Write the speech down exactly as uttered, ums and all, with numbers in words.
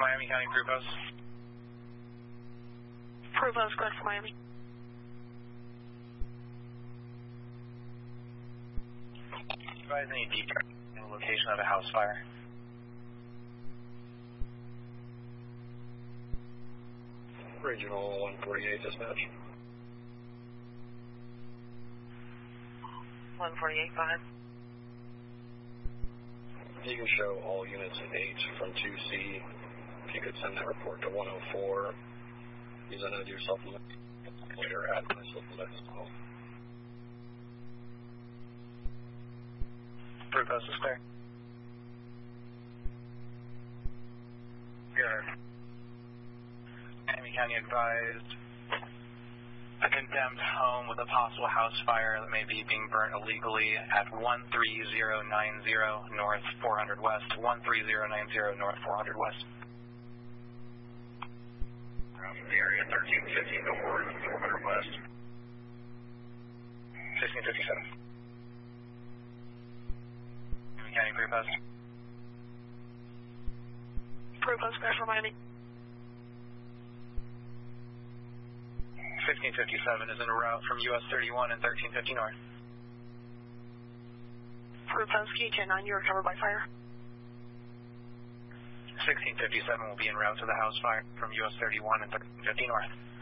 Miami County Crew Post. Crew Post, go ahead for Miami. Advise any detail in the location of a house fire. Regional one forty-eight dispatch. one forty-eight, five. You can show all units at eight from two C. If you could send that report to one oh four, use that as your supplement. Later add my supplement as well. Crew Post is clear. Good. Miami County advised a condemned home with a possible house fire that may be being burnt illegally at one three zero nine zero North four hundred West, one three zero nine zero North four hundred West. Around the area, thirteen fifty North four hundred West. sixteen fifty-seven. Miami County Crew Post. Crew Post, go ahead for Miami. sixteen fifty-seven is en route from U S thirty-one and thirteen fifty North. Crew Post, K ten nine, you are covered by fire. sixteen fifty-seven will be en route to the house fire from U S thirty-one and thirteen fifty North.